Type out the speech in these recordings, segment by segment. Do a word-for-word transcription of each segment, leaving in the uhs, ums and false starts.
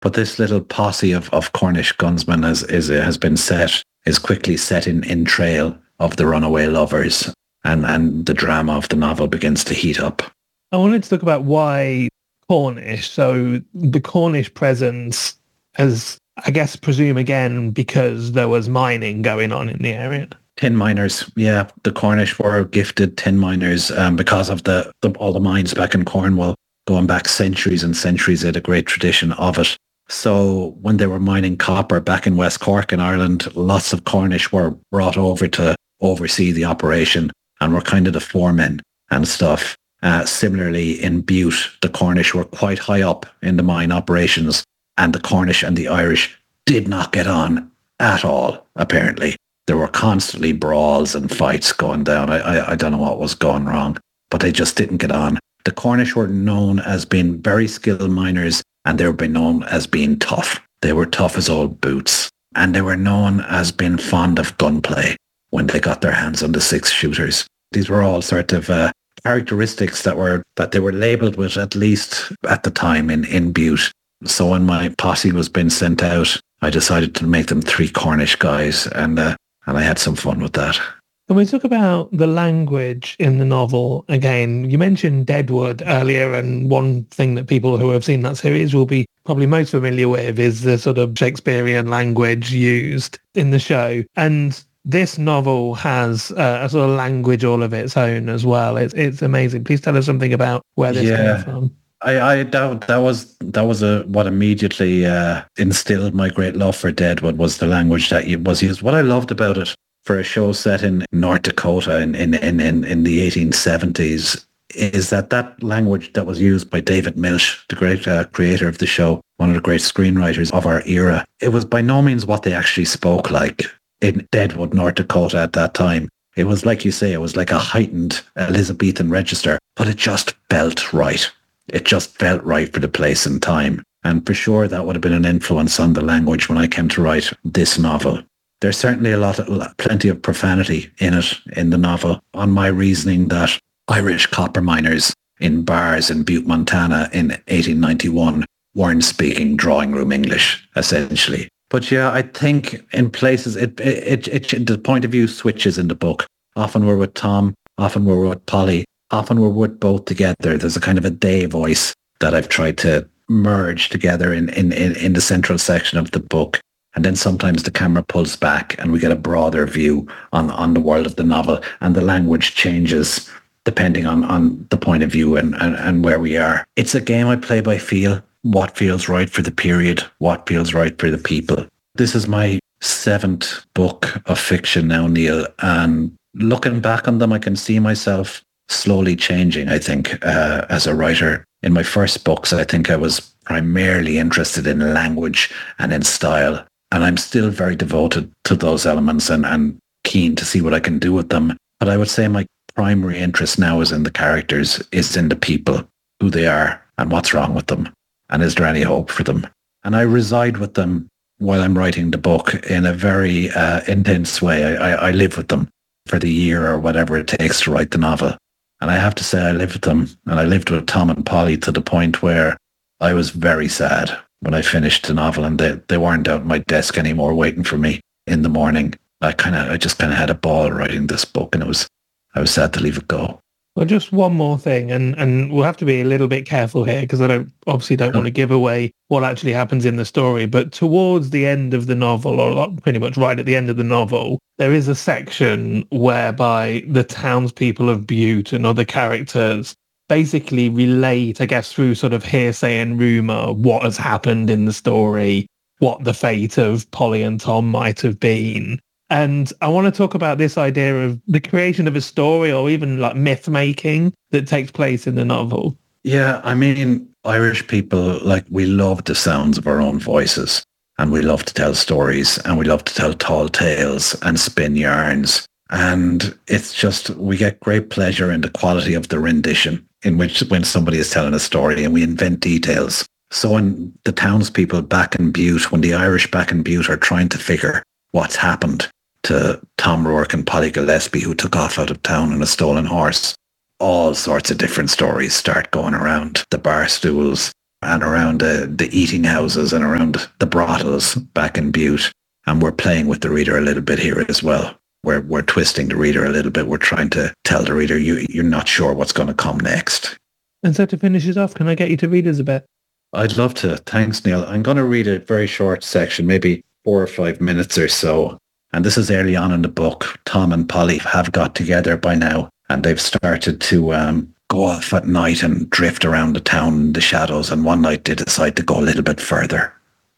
But this little posse of, of Cornish gunsmen has is has been set is quickly set in, in trail of the runaway lovers, and, and the drama of the novel begins to heat up. I wanted to talk about why Cornish. So the Cornish presence has, I guess, presume again because there was mining going on in the area. Tin miners, yeah. The Cornish were gifted tin miners um, because of the, the all the mines back in Cornwall, going back centuries and centuries. They had a great tradition of it. So when they were mining copper back in West Cork in Ireland, lots of Cornish were brought over to oversee the operation and were kind of the foremen and stuff. Uh, similarly, in Bute, the Cornish were quite high up in the mine operations, and the Cornish and the Irish did not get on at all, apparently. There were constantly brawls and fights going down. I, I, I don't know what was going wrong, but they just didn't get on. The Cornish were known as being very skilled miners, and they were known as being tough. They were tough as old boots. And they were known as being fond of gunplay when they got their hands on the six shooters. These were all sort of uh, characteristics that were that they were labelled with, at least at the time in, in Bute. So when my posse was being sent out, I decided to make them three Cornish guys, and uh, and I had some fun with that. When we talk about the language in the novel, again, you mentioned Deadwood earlier, and one thing that people who have seen that series will be probably most familiar with is the sort of Shakespearean language used in the show. And this novel has uh, a sort of language all of its own as well. It's it's amazing. Please tell us something about where this yeah. came from. I, I that, that was that was a what immediately uh, instilled my great love for Deadwood was the language that was used. What I loved about it, for a show set in North Dakota in, in, in, in, in the eighteen seventies, is that that language that was used by David Milch, the great uh, creator of the show, one of the great screenwriters of our era, it was by no means what they actually spoke like in Deadwood, North Dakota at that time. It was, like you say, it was like a heightened Elizabethan register, but it just felt right. It just felt right for the place and time. And for sure, that would have been an influence on the language when I came to write this novel. There's certainly a lot of, plenty of profanity in it, in the novel, on my reasoning that Irish copper miners in bars in Butte, Montana in eighteen ninety-one weren't speaking drawing room English, essentially. But yeah, I think in places, it, it, it, it the point of view switches in the book. Often we're with Tom, often we're with Polly, often we're with both together. There's a kind of a they voice that I've tried to merge together in, in, in, in the central section of the book. And then sometimes the camera pulls back and we get a broader view on, on the world of the novel, and the language changes depending on, on the point of view and, and, and where we are. It's a game I play by feel. What feels right for the period, what feels right for the people. This is my seventh book of fiction now, Neil, and looking back on them, I can see myself slowly changing, I think, uh, as a writer. In my first books, I think I was primarily interested in language and in style, and I'm still very devoted to those elements and, and keen to see what I can do with them. But I would say my primary interest now is in the characters, is in the people, who they are and what's wrong with them. And is there any hope for them? And I reside with them while I'm writing the book in a very uh, intense way. I, I, I live with them for the year or whatever it takes to write the novel. And I have to say I lived with them, and I lived with Tom and Polly to the point where I was very sad when I finished the novel and they, they weren't out at my desk anymore waiting for me in the morning. I kind of, I just kind of had a ball writing this book, and it was, I was sad to leave it go. Well, just one more thing, and, and we'll have to be a little bit careful here because I don't obviously don't want to give away what actually happens in the story. But towards the end of the novel, or pretty much right at the end of the novel, there is a section whereby the townspeople of Bute and other characters basically relate, I guess, through sort of hearsay and rumour, what has happened in the story, what the fate of Polly and Tom might have been. And I want to talk about this idea of the creation of a story or even like myth making that takes place in the novel. Yeah, I mean, Irish people, like, we love the sounds of our own voices, and we love to tell stories, and we love to tell tall tales and spin yarns. And it's just, we get great pleasure in the quality of the rendition in which when somebody is telling a story and we invent details. So when the townspeople back in Bute, when the Irish back in Bute are trying to figure what's happened to Tom Rourke and Polly Gillespie, who took off out of town on a stolen horse, all sorts of different stories start going around. The bar stools, and around uh, the eating houses and around the brothels back in Butte. And we're playing with the reader a little bit here as well. We're, we're twisting the reader a little bit. We're trying to tell the reader, you, you're not sure what's going to come next. And so to finish it off, can I get you to read us a bit? I'd love to. Thanks, Neil. I'm going to read a very short section, maybe four or five minutes or so. And this is early on in the book. Tom and Polly have got together by now, and they've started to um, go off at night and drift around the town in the shadows. And one night they decide to go a little bit further.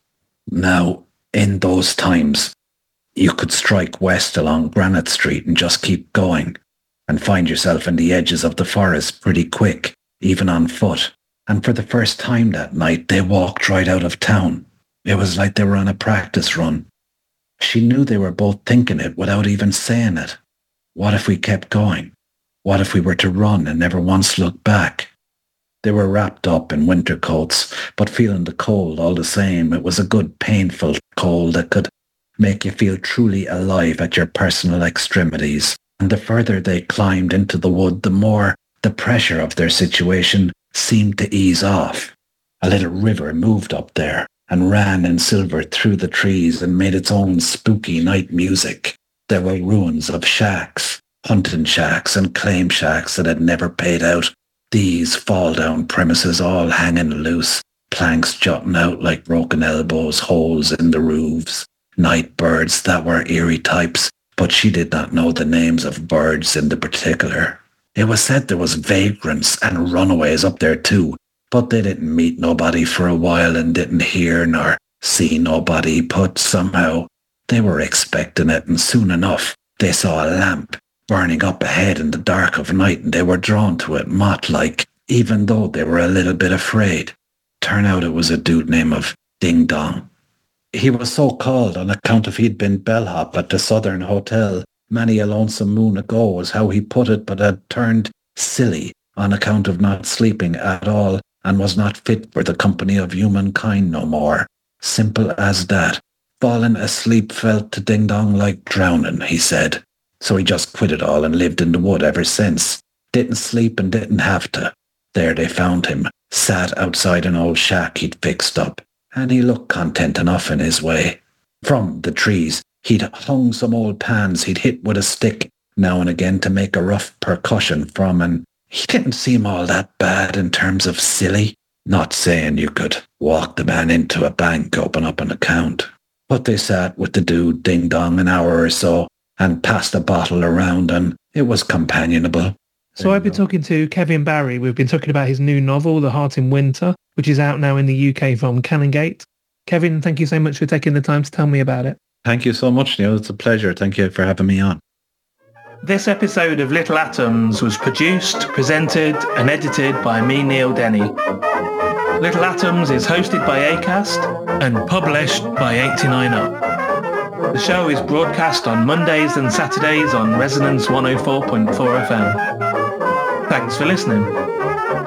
Now, in those times, you could strike west along Granite Street and just keep going and find yourself in the edges of the forest pretty quick, even on foot. And for the first time that night, they walked right out of town. It was like they were on a practice run. She knew they were both thinking it without even saying it. What if we kept going? What if we were to run and never once look back? They were wrapped up in winter coats, but feeling the cold all the same. It was a good, painful cold that could make you feel truly alive at your personal extremities. And the further they climbed into the wood, the more the pressure of their situation seemed to ease off. A little river moved up there and ran in silver through the trees and made its own spooky night music. There were ruins of shacks, hunting shacks and claim shacks that had never paid out. These fall-down premises all hanging loose, planks jutting out like broken elbows, holes in the roofs. Night birds that were eerie types, but she did not know the names of birds in the particular. It was said there was vagrants and runaways up there too, but they didn't meet nobody for a while and didn't hear nor see nobody, but somehow they were expecting it, and soon enough they saw a lamp burning up ahead in the dark of night, and they were drawn to it moth-like, even though they were a little bit afraid. Turn out it was a dude named of Ding Dong. He was so called on account of he'd been bellhop at the Southern Hotel many a lonesome moon ago, was how he put it, but had turned silly on account of not sleeping at all and was not fit for the company of humankind no more. Simple as that. Falling asleep felt to Ding Dong like drowning, he said. So he just quit it all and lived in the wood ever since. Didn't sleep and didn't have to. There they found him, sat outside an old shack he'd fixed up, and he looked content enough in his way. From the trees, he'd hung some old pans he'd hit with a stick now and again to make a rough percussion from, and he didn't seem all that bad in terms of silly. Not saying you could walk the man into a bank, open up an account. But they sat with the dude Ding Dong an hour or so and passed a bottle around, and it was companionable. So I've been talking to Kevin Barry. We've been talking about his new novel, The Heart in Winter, which is out now in the U K from Canongate. Kevin, thank you so much for taking the time to tell me about it. Thank you so much, Neil. It's a pleasure. Thank you for having me on. This episode of Little Atoms was produced, presented and edited by me, Neil Denny. Little Atoms is hosted by Acast and published by eighty-nine up. The show is broadcast on Mondays and Saturdays on Resonance one oh four point four F M. Thanks for listening.